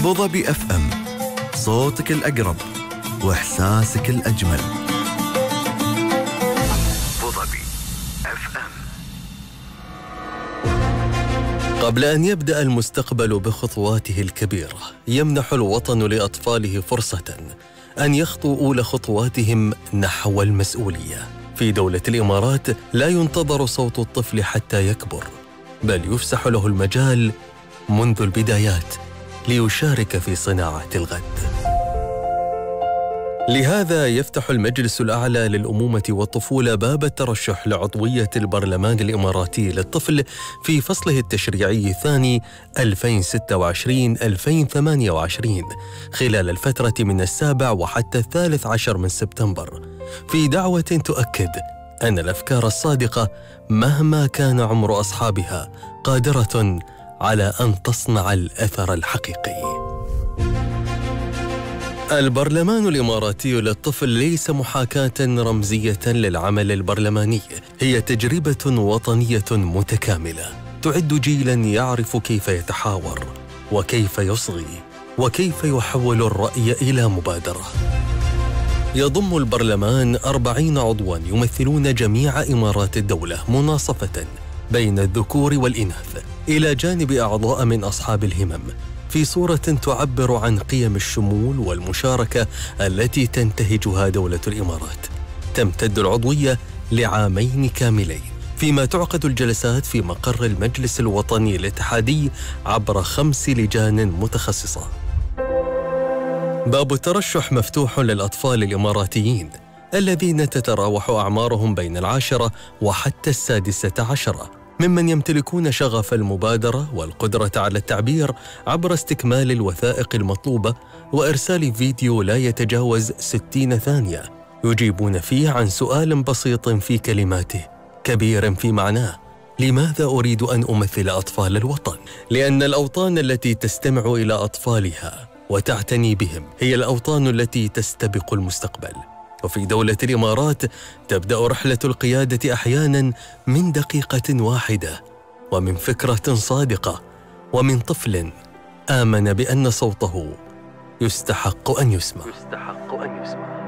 أبوظبي اف ام، صوتك الأقرب وإحساسك الأجمل. أبوظبي اف ام. قبل أن يبدأ المستقبل بخطواته الكبيرة، يمنح الوطن لأطفاله فرصة أن يخطوا أولى خطواتهم نحو المسؤولية. في دولة الإمارات لا ينتظر صوت الطفل حتى يكبر، بل يفسح له المجال منذ البدايات ليشارك في صناعة الغد. لهذا يفتح المجلس الأعلى للأمومة والطفولة باب الترشح لعضوية البرلمان الإماراتي للطفل في فصله التشريعي الثاني 2026-2028 خلال الفترة من 7 وحتى 13 من سبتمبر، في دعوة تؤكد أن الأفكار الصادقة مهما كان عمر أصحابها قادرة على أن تصنع الأثر الحقيقي. البرلمان الإماراتي للطفل ليس محاكاة رمزية للعمل البرلماني، هي تجربة وطنية متكاملة تعد جيلاً يعرف كيف يتحاور وكيف يصغي وكيف يحول الرأي إلى مبادرة. يضم البرلمان 40 عضواً يمثلون جميع إمارات الدولة مناصفة بين الذكور والإناث، إلى جانب أعضاء من أصحاب الهمم، في صورة تعبر عن قيم الشمول والمشاركة التي تنتهجها دولة الإمارات. تمتد العضوية ل2 كاملين، فيما تعقد الجلسات في مقر المجلس الوطني الاتحادي عبر 5 لجان متخصصة. باب الترشح مفتوح للأطفال الإماراتيين الذين تتراوح أعمارهم بين 10 وحتى 16، ممن يمتلكون شغف المبادرة والقدرة على التعبير عبر استكمال الوثائق المطلوبة وإرسال فيديو لا يتجاوز 60 ثانية يجيبون فيه عن سؤال بسيط في كلماته كبير في معناه: لماذا أريد أن أمثل أطفال الوطن؟ لأن الأوطان التي تستمع إلى أطفالها وتعتني بهم هي الأوطان التي تستبق المستقبل. وفي دولة الإمارات تبدأ رحلة القيادة أحياناً من دقيقة واحدة، ومن فكرة صادقة، ومن طفل آمن بأن صوته يستحق أن يسمع.